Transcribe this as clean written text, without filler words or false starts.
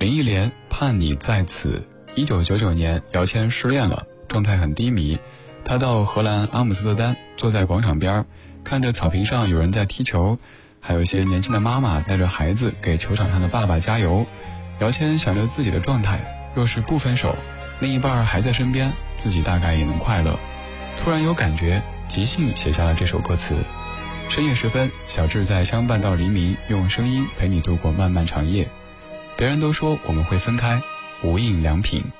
点一联，盼你在此。1999年，姚谦失恋了，状态很低迷。他到荷兰阿姆斯特丹，坐在广场边，看着草坪上有人在踢球，还有一些年轻的妈妈带着孩子给球场上的爸爸加油。姚谦想着自己的状态，若是不分手，另一半还在身边，自己大概也能快乐。突然有感觉，即兴写下了这首歌词。深夜时分，小智在相伴到黎明，用声音陪你度过漫漫长夜。别人都说我们会分开，无印良品。